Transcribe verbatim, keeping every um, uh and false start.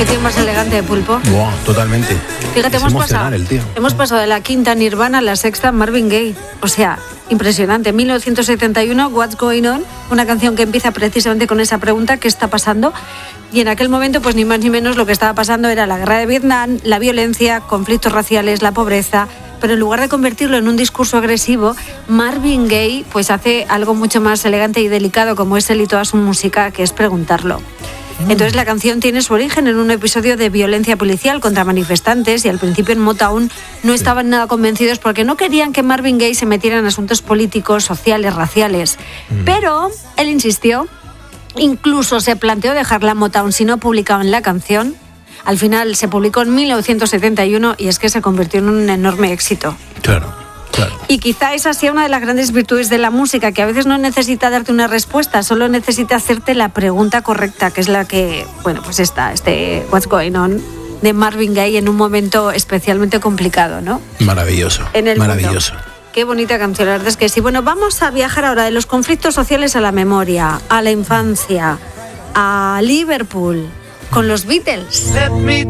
Qué tío más elegante, Pulpo. Wow, totalmente. Fíjate, es hemos pasado, el tío. hemos pasado de la quinta Nirvana a la sexta Marvin Gaye. O sea, impresionante. mil novecientos setenta y uno, What's Going On, una canción que empieza precisamente con esa pregunta, ¿qué está pasando? Y en aquel momento, pues ni más ni menos, lo que estaba pasando era la guerra de Vietnam, la violencia, conflictos raciales, la pobreza. Pero en lugar de convertirlo en un discurso agresivo, Marvin Gaye pues hace algo mucho más elegante y delicado, como es él y toda su música, que es preguntarlo. Entonces la canción tiene su origen en un episodio de violencia policial contra manifestantes, y al principio en Motown no estaban nada convencidos porque no querían que Marvin Gaye se metiera en asuntos políticos, sociales, raciales. Pero él insistió, incluso se planteó dejar la Motown si no publicaban la canción. Al final se publicó en mil novecientos setenta y uno y es que se convirtió en un enorme éxito. Claro, claro. Y quizá esa sea una de las grandes virtudes de la música, que a veces no necesita darte una respuesta, solo necesita hacerte la pregunta correcta, que es la que, bueno, pues está, este What's Going On de Marvin Gaye en un momento especialmente complicado, ¿no? Maravilloso, en el maravilloso. Mundo. Qué bonita canción, la verdad es que sí. Bueno, vamos a viajar ahora de los conflictos sociales a la memoria, a la infancia, a Liverpool, con los Beatles. Let me